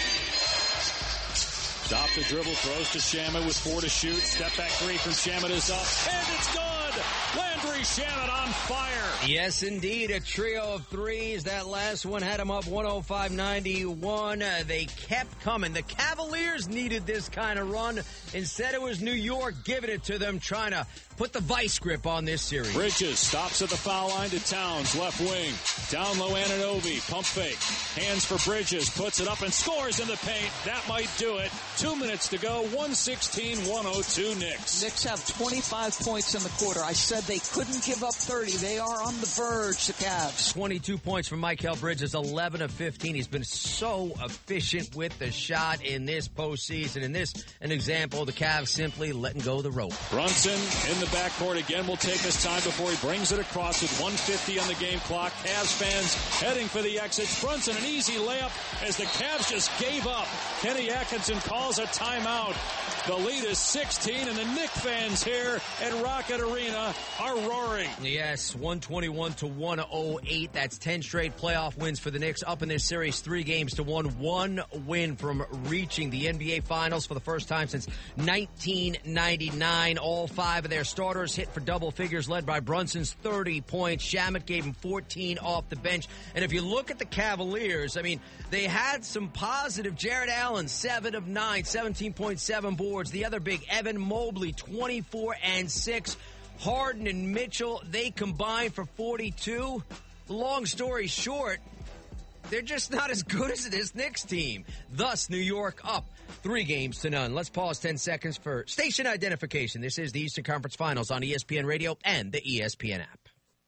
[SPEAKER 2] Stop the dribble, throws to Shamet with 4 to shoot. Step back 3 from Shamet is up, and it's good! Landry Shamet on fire.
[SPEAKER 1] Yes, indeed, a trio of 3s. That last one had him up 105-91. They kept coming. The Cavaliers needed this kind of run. Instead, it was New York giving it to them, trying to put the vice grip on this series.
[SPEAKER 2] Bridges stops at the foul line to Towns, left wing. Down low, Anunoby, pump fake. Hands for Bridges, puts it up and scores in the paint. That might do it. 2 minutes to go, 116-102 Knicks.
[SPEAKER 3] Knicks have 25 points in the quarter. I said they couldn't give up 30. They are on the verge, the Cavs.
[SPEAKER 1] 22 points from Mikal Bridges, 11 of 15. He's been so efficient with the shot in this postseason. And this, an example, the Cavs simply letting go of the rope.
[SPEAKER 2] Brunson in the backcourt again will take his time before he brings it across with 1:50 on the game clock. Cavs fans heading for the exits. Brunson, an easy layup as the Cavs just gave up. Kenny Atkinson calls a timeout. The lead is 16, and the Knick fans here at Rocket Arena are roaring.
[SPEAKER 1] Yes, 121-108. That's 10 straight playoff wins for the Knicks. Up in this series, 3 games to 1. 1 win from reaching the NBA Finals for the first time since 1999. All 5 of their starters hit for double figures, led by Brunson's 30 points. Shamet gave him 14 off the bench. And if you look at the Cavaliers, I mean, they had some positive. Jared Allen, 7 of 9, 17.7 boards. The other big, Evan Mobley, 24 and 6. Harden and Mitchell, they combined for 42. Long story short, they're just not as good as this Knicks team. Thus, New York up 3 games to none. Let's pause 10 seconds for station identification. This is the Eastern Conference Finals on ESPN Radio and the ESPN app.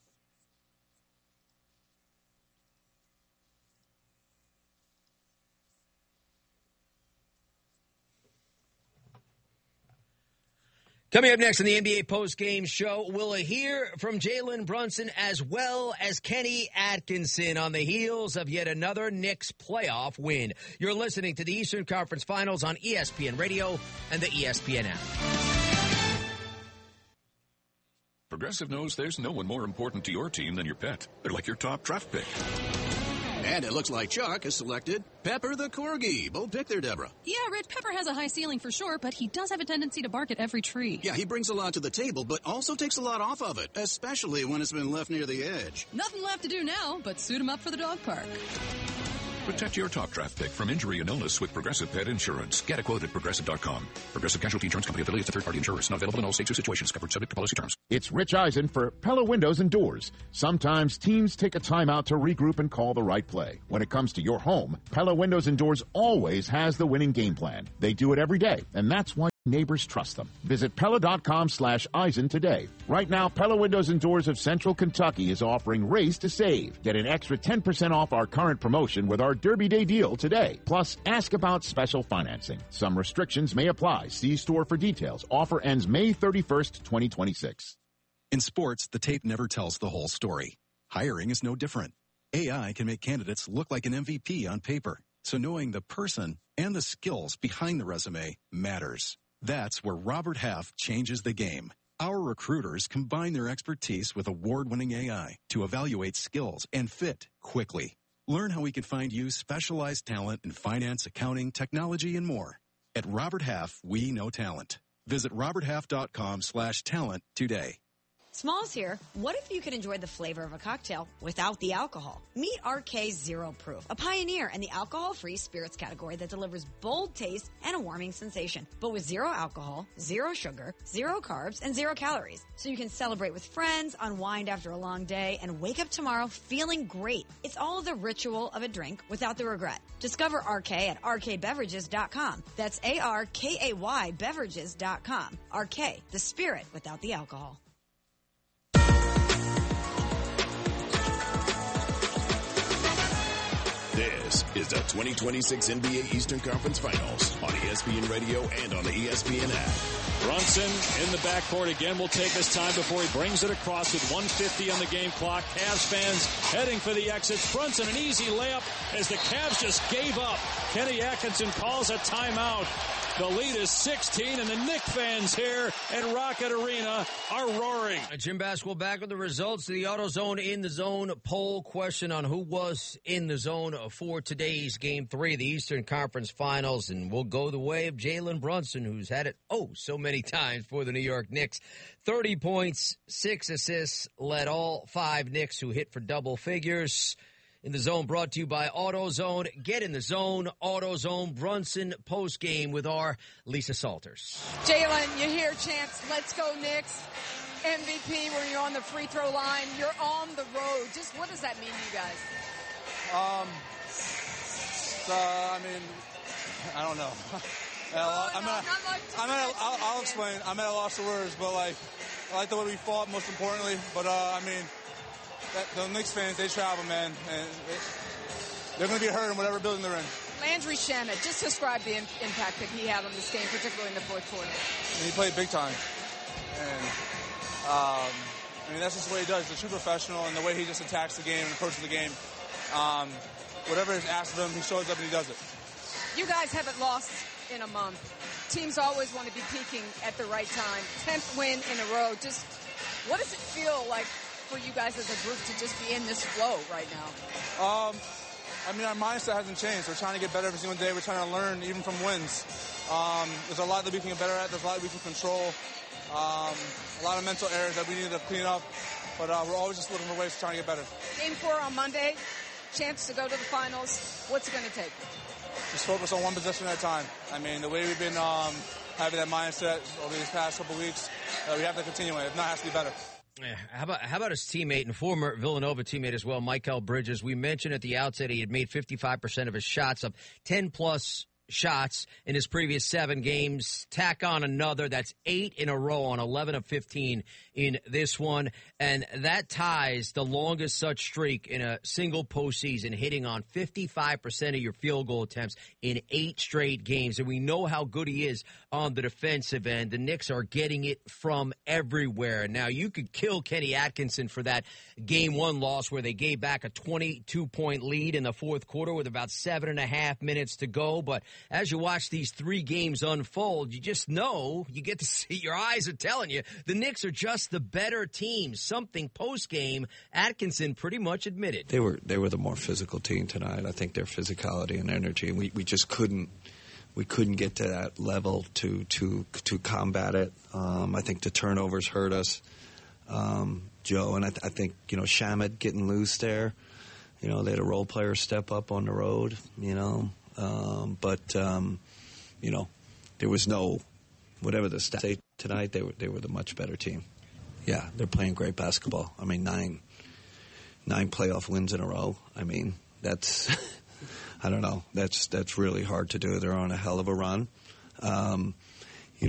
[SPEAKER 1] Coming up next on the NBA postgame show, we'll hear from Jalen Brunson as well as Kenny Atkinson on the heels of yet another Knicks playoff win. You're listening to the Eastern Conference Finals on ESPN Radio and the ESPN app.
[SPEAKER 18] Progressive knows there's no one more important to your team than your pet. They're like your top draft pick. And it looks like Chuck has selected Pepper the Corgi. Bold pick there, Deborah.
[SPEAKER 19] Yeah, Rich, Pepper has a high ceiling for sure, but he does have a tendency to bark at every tree.
[SPEAKER 18] Yeah, he brings a lot to the table, but also takes a lot off of it, especially when it's been left near the edge.
[SPEAKER 19] Nothing left to do now but suit him up for the dog park.
[SPEAKER 20] Protect your top draft pick from injury and illness with Progressive Pet Insurance. Get a quote at Progressive.com. Progressive Casualty Insurance Company affiliates and third-party insurers. Not available in all states or situations. Covered subject to policy terms.
[SPEAKER 21] It's Rich Eisen for Pella Windows and Doors. Sometimes teams take a timeout to regroup and call the right play. When it comes to your home, Pella Windows and Doors always has the winning game plan. They do it every day, and that's why neighbors trust them. Visit Pella.com/Eisen today. Right now, Pella Windows and Doors of Central Kentucky is offering Race to Save. Get an extra 10% off our current promotion with our Derby Day deal today. Plus, ask about special financing. Some restrictions may apply. See store for details. Offer ends May 31st, 2026.
[SPEAKER 22] In sports, the tape never tells the whole story. Hiring is no different. AI can make candidates look like an MVP on paper. So knowing the person and the skills behind the resume matters. That's where Robert Half changes the game. Our recruiters combine their expertise with award-winning AI to evaluate skills and fit quickly. Learn how we can find you specialized talent in finance, accounting, technology, and more. At Robert Half, we know talent. Visit roberthalf.com/talent today.
[SPEAKER 23] Smalls here. What if you could enjoy the flavor of a cocktail without the alcohol? Meet RK Zero Proof, a pioneer in the alcohol-free spirits category that delivers bold taste and a warming sensation, but with zero alcohol, zero sugar, zero carbs, and zero calories. So you can celebrate with friends, unwind after a long day, and wake up tomorrow feeling great. It's all the ritual of a drink without the regret. Discover RK at rkbeverages.com. That's ARKAY beverages.com. RK, the spirit without the alcohol.
[SPEAKER 8] This is the 2026 NBA Eastern Conference Finals on ESPN Radio and on the ESPN app.
[SPEAKER 2] Brunson in the backcourt again will take his time before he brings it across with 1:50 on the game clock. Cavs fans heading for the exits. Brunson, an easy layup as the Cavs just gave up. Kenny Atkinson calls a timeout. The lead is 16, and the Knick fans here at Rocket Arena are roaring.
[SPEAKER 1] Jim Basketball back with the results of the AutoZone In the Zone poll question on who was in the zone for today's Game 3 of the Eastern Conference Finals. And we'll go the way of Jalen Brunson, who's had it, so many times for the New York Knicks. 30 points, 6 assists, led all 5 Knicks who hit for double figures. In the Zone brought to you by AutoZone. Get in the zone. AutoZone Brunson postgame with our Lisa Salters.
[SPEAKER 24] Jalen, you hear chants, "Let's go Knicks." MVP where you're on the free throw line. You're on the road. Just what does that mean to you guys?
[SPEAKER 25] I don't know. I'll explain. I'm at a loss of words, but I like the way we fought most importantly. But the Knicks fans, they travel, man, and they're going to be hurt in whatever building they're in.
[SPEAKER 24] Landry Shamet, just describe the impact that he had on this game, particularly in the fourth quarter.
[SPEAKER 25] He played big time, and that's just the way he does. He's a true professional, and the way he just attacks the game and approaches the game. Whatever is asked of him, he shows up and he does it.
[SPEAKER 24] You guys haven't lost in a month. Teams always want to be peaking at the right time. 10th win in a row. Just what does it feel like for you guys as a group to just be in this flow right now?
[SPEAKER 25] Our mindset hasn't changed. We're trying to get better every single day. We're trying to learn even from wins. There's a lot that we can get better at. There's a lot we can control. A lot of mental errors that we need to clean up. But we're always just looking for ways to try and get better.
[SPEAKER 24] Game 4 on Monday. Chance to go to the finals. What's it going to take?
[SPEAKER 25] Just focus on one possession at a time. The way we've been having that mindset over these past couple weeks, we have to continue it. If not, it has to be better.
[SPEAKER 1] Yeah, how about his teammate and former Villanova teammate as well, Mikal Bridges? We mentioned at the outset he had made 55% of his shots, up 10-plus shots in his previous 7 games. Tack on another. That's 8 in a row on 11 of 15 in this one. And that ties the longest such streak in a single postseason, hitting on 55% of your field goal attempts in 8 straight games. And we know how good he is on the defensive end. The Knicks are getting it from everywhere. Now, you could kill Kenny Atkinson for that Game 1 loss where they gave back a 22-point lead in the fourth quarter with about 7.5 minutes to go. But as you watch these 3 games unfold, you just know, you get to see, your eyes are telling you, the Knicks are just the better team. Something post-game, Atkinson pretty much admitted.
[SPEAKER 4] They were the more physical team tonight. I think their physicality and energy, and we just couldn't get to that level to combat it. I think the turnovers hurt us, Joe, and I think, Shamet getting loose there. They had a role player step up on the road, but there was no, whatever the stats tonight, they were the much better team. Yeah, they're playing great basketball. I mean, nine playoff wins in a row. I mean, that's, I don't know, that's really hard to do. They're on a hell of a run.